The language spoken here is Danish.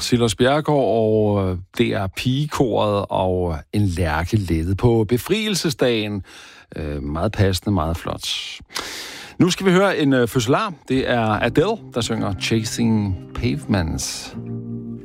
Silas Bjerregaard og DR Pigekoret og en Lærke Lettet på befrielsesdagen. Meget passende, meget flot. Nu skal vi høre en fødselar. Det er Adele, der synger Chasing Pavements.